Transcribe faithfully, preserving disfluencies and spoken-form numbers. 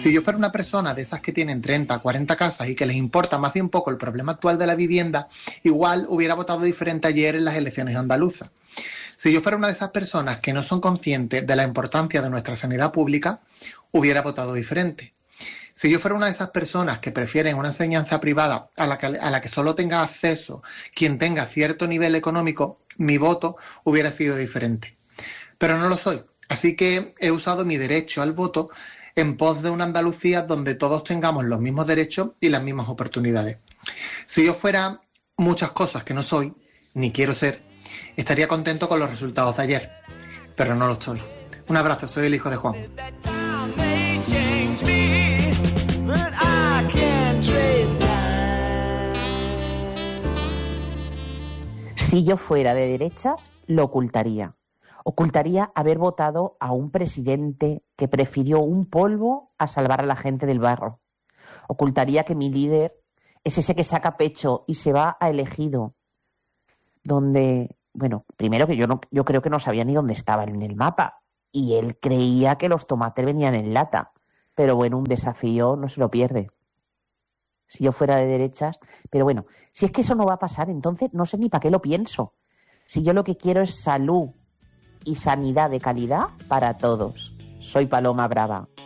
Si yo fuera una persona de esas que tienen treinta, cuarenta casas y que les importa más bien poco el problema actual de la vivienda, igual hubiera votado diferente ayer en las elecciones andaluzas. Si yo fuera una de esas personas que no son conscientes de la importancia de nuestra sanidad pública, hubiera votado diferente. Si yo fuera una de esas personas que prefieren una enseñanza privada a la que, a la que solo tenga acceso quien tenga cierto nivel económico, mi voto hubiera sido diferente. Pero no lo soy, así que he usado mi derecho al voto en pos de una Andalucía donde todos tengamos los mismos derechos y las mismas oportunidades. Si yo fuera muchas cosas que no soy, ni quiero ser, estaría contento con los resultados de ayer, pero no lo estoy. Un abrazo, soy el hijo de Juan. Si yo fuera de derechas, lo ocultaría. Ocultaría haber votado a un presidente que prefirió un polvo a salvar a la gente del barro. Ocultaría que mi líder es ese que saca pecho y se va a elegido, donde, bueno, primero que yo no, yo creo que no sabía ni dónde estaba en el mapa, y él creía que los tomates venían en lata, pero bueno, un desafío no se lo pierde. Si yo fuera de derechas, pero bueno, si es que eso no va a pasar, entonces no sé ni para qué lo pienso. Si yo lo que quiero es salud y sanidad de calidad para todos. Soy Paloma Brava.